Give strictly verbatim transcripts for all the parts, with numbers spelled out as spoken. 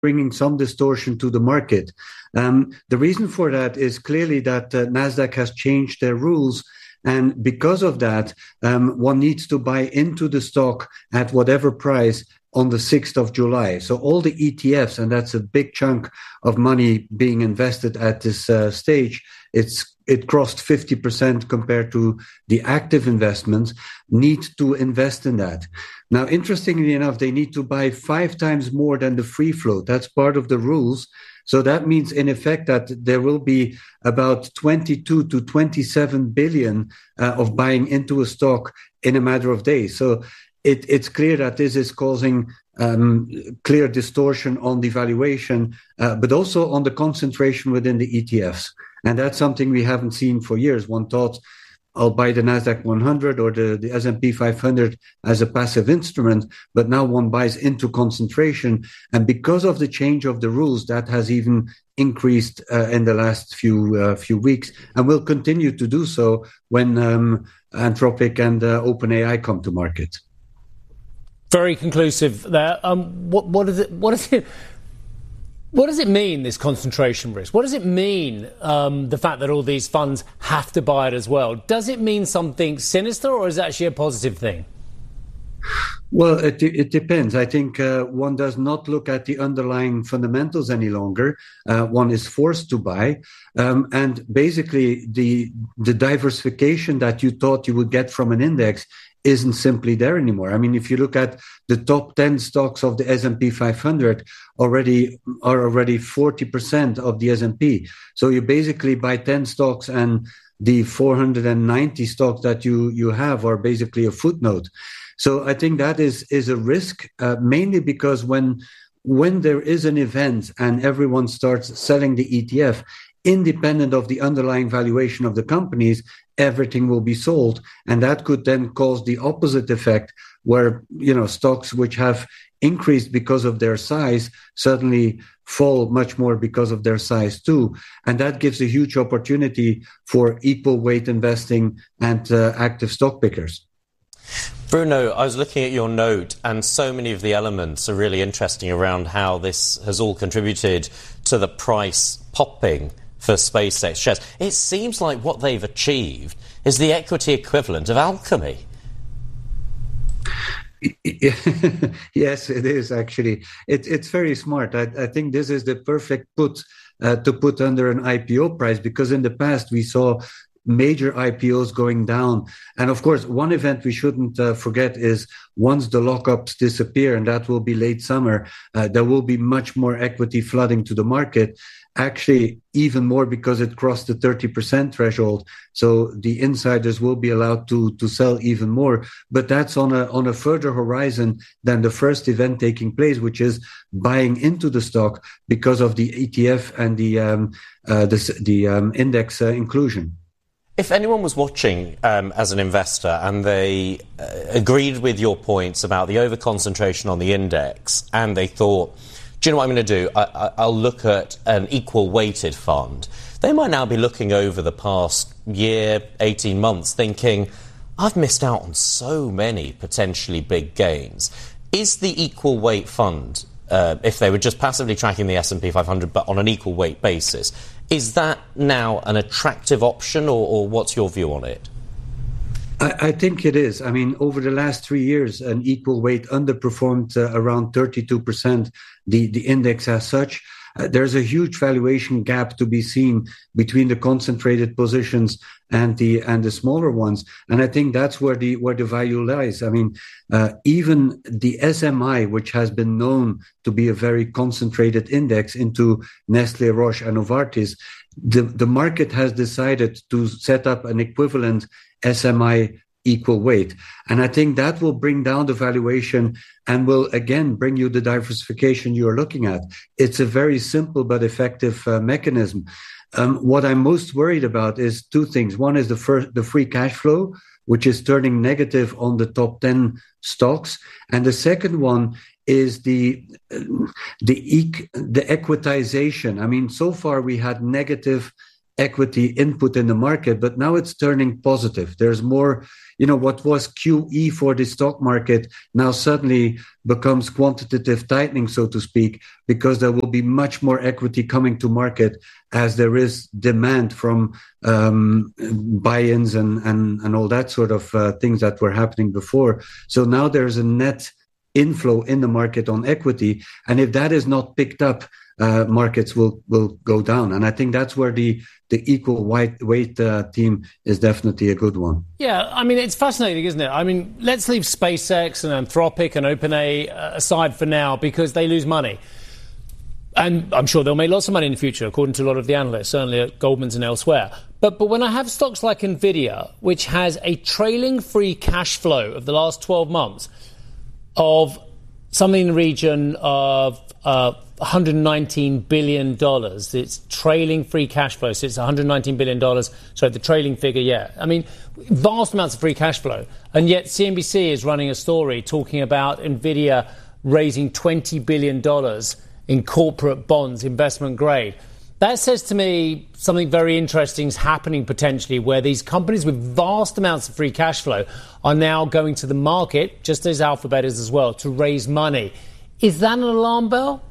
bringing some distortion to the market. Um, the reason for that is clearly that uh, Nasdaq has changed their rules. And because of that, um, one needs to buy into the stock at whatever price on the sixth of July. So all the E T Fs, and that's a big chunk of money being invested at this uh, stage, it's it crossed fifty percent compared to the active investments, need to invest in that. Now, interestingly enough, they need to buy five times more than the free float. That's part of the rules. So that means, in effect, that there will be about twenty-two to twenty-seven billion uh, of buying into a stock in a matter of days. So it, it's clear that this is causing um, clear distortion on the valuation, uh, but also on the concentration within the E T Fs. And that's something we haven't seen for years. One thought, I'll buy the Nasdaq one hundred or the, the S and P five hundred as a passive instrument, but now one buys into concentration. And because of the change of the rules, that has even increased uh, in the last few uh, few weeks, and will continue to do so when um, Anthropic and uh, OpenAI come to market. Very conclusive there. Um, what, what is it? What is it? What does it mean, this concentration risk? What does it mean, um, the fact that all these funds have to buy it as well? Does it mean something sinister, or is it actually a positive thing? Well, it, it depends. I think uh, one does not look at the underlying fundamentals any longer. Uh, one is forced to buy. Um, and basically, the the diversification that you thought you would get from an index isn't simply there anymore. I mean, if you look at the top ten stocks of the S and P five hundred, already are already forty percent of the S and P. So you basically buy ten stocks, and the four hundred ninety stocks that you, you have are basically a footnote. So I think that is, is a risk, uh, mainly because when, when there is an event and everyone starts selling the E T F, independent of the underlying valuation of the companies, everything will be sold. And that could then cause the opposite effect, where, you know, stocks which have increased because of their size suddenly fall much more because of their size too. And that gives a huge opportunity for equal weight investing and uh, active stock pickers. Bruno, I was looking at your note, and so many of the elements are really interesting around how this has all contributed to the price popping for SpaceX shares. It seems like what they've achieved is the equity equivalent of alchemy. Yes, it is actually. It, it's very smart. I, I think this is the perfect put uh, to put under an I P O price, because in the past we saw major I P Os going down. And of course, one event we shouldn't uh, forget is once the lockups disappear, and that will be late summer, uh, there will be much more equity flooding to the market. Actually, even more, because it crossed the thirty percent threshold. So the insiders will be allowed to, to sell even more. But that's on a, on a further horizon than the first event taking place, which is buying into the stock because of the E T F and the, um, uh, the, the um, index uh, inclusion. If anyone was watching um, as an investor and they uh, agreed with your points about the over-concentration on the index, and they thought, do you know what I'm going to do? I, I, I'll look at an equal-weighted fund. They might now be looking over the past year, eighteen months, thinking, I've missed out on so many potentially big gains. Is the equal-weight fund, uh, if they were just passively tracking the S and P five hundred but on an equal-weight basis, is that now an attractive option, or, or what's your view on it? I, I think it is. I mean, over the last three years, an equal weight underperformed uh, around thirty-two percent the, the index as such. Uh, there's a huge valuation gap to be seen between the concentrated positions and the and the smaller ones, and I think that's where the where the value lies. I mean, uh, even the S M I, which has been known to be a very concentrated index into Nestlé, Roche, and Novartis, the the market has decided to set up an equivalent S M I equal weight. And I think that will bring down the valuation and will again bring you the diversification you're looking at. It's a very simple but effective uh, mechanism. Um, what I'm most worried about is two things. One is the first, the free cash flow, which is turning negative on the top ten stocks. And the second one is the the, the equitization. I mean, so far we had negative equity input in the market, but now it's turning positive. There's more, you know, what was Q E for the stock market now suddenly becomes quantitative tightening, so to speak, because there will be much more equity coming to market as there is demand from um, buy-ins and, and, and all that sort of uh, things that were happening before. So now there's a net inflow in the market on equity. And if that is not picked up, uh, markets will, will go down. And I think that's where the, the equal weight, weight uh, theme is definitely a good one. Yeah, I mean, it's fascinating, isn't it? I mean, let's leave SpaceX and Anthropic and OpenAI aside for now because they lose money. And I'm sure they'll make lots of money in the future, according to a lot of the analysts, certainly at Goldman's and elsewhere. But but when I have stocks like Nvidia, which has a trailing free cash flow of the last twelve months of something in the region of uh, one hundred nineteen billion dollars. It's trailing free cash flow, so it's one hundred nineteen billion dollars. So the trailing figure, yeah. I mean, vast amounts of free cash flow. And yet C N B C is running a story talking about Nvidia raising twenty billion dollars in corporate bonds, investment grade. That says to me something very interesting is happening potentially, where these companies with vast amounts of free cash flow are now going to the market, just as Alphabet is as well, to raise money. Is that an alarm bell?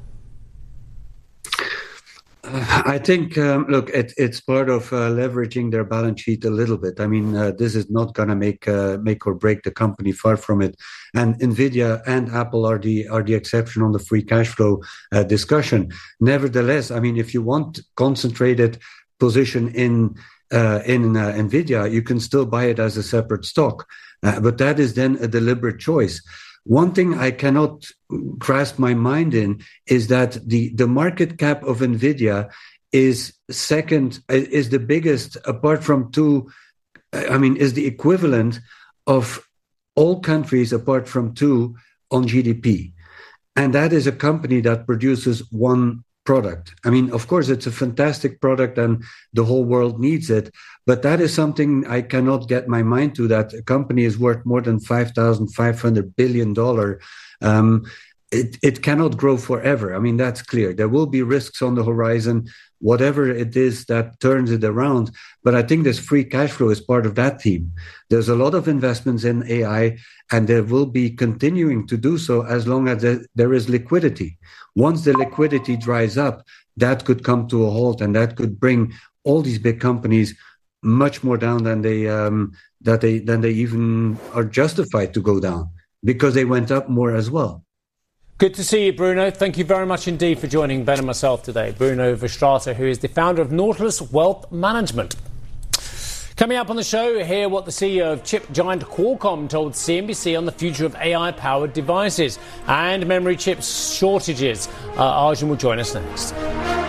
Uh, I think, um, look, it, it's part of uh, leveraging their balance sheet a little bit. I mean, uh, this is not going to make uh, make or break the company, far from it. And Nvidia and Apple are the are the exception on the free cash flow uh, discussion. Nevertheless, I mean, if you want concentrated position in uh, in uh, Nvidia, you can still buy it as a separate stock, uh, but that is then a deliberate choice. One thing I cannot grasp my mind in is that the, the market cap of Nvidia is second, is the biggest apart from two, I mean, is the equivalent of all countries apart from two on G D P. And that is a company that produces one product. I mean, of course, it's a fantastic product and the whole world needs it. But that is something I cannot get my mind to, that a company is worth more than five thousand five hundred billion dollars. Um, it, it cannot grow forever. I mean, that's clear. There will be risks on the horizon, whatever it is that turns it around. But I think this free cash flow is part of that theme. There's a lot of investments in A I, and there will be continuing to do so as long as there is liquidity. Once the liquidity dries up, that could come to a halt, and that could bring all these big companies much more down than they um, that they than they even are justified to go down, because they went up more as well. Good to see you, Bruno. Thank you very much indeed for joining Ben and myself today. Bruno Verstraete, who is the founder of Nautilus Wealth Management. Coming up on the show, hear what the C E O of chip giant Qualcomm told C N B C on the future of A I-powered devices and memory chip shortages. Uh, Arjun will join us next.